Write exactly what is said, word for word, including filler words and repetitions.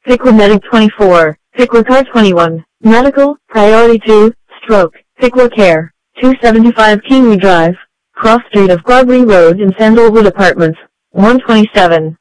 Piqua Medic twenty-four, Piqua Car twenty-one, Medical, Priority two, Stroke, Piqua Care, two seventy-five Kiwi Drive, Cross Street of Barbary Road in Sandalwood Apartments, one twenty-seven.